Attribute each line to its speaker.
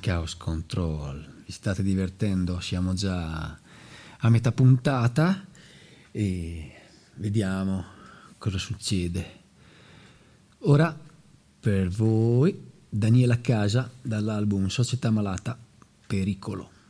Speaker 1: Chaos Control. Vi state divertendo? Siamo già a metà puntata e vediamo cosa succede. Ora per voi Daniela Casa dall'album Società Malata, Pericolo.